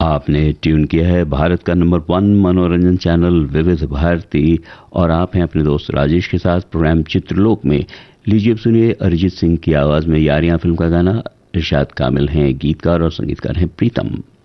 आपने ट्यून किया है भारत का नंबर 1 मनोरंजन चैनल विविध भारती और आप हैं अपने दोस्त राजेश के साथ प्रोग्राम चित्रलोक में। लीजिए अब सुनिए अरिजीत सिंह की आवाज में यारियां फिल्म का गाना। इरशाद कामिल हैं गीतकार और संगीतकार हैं प्रीतम।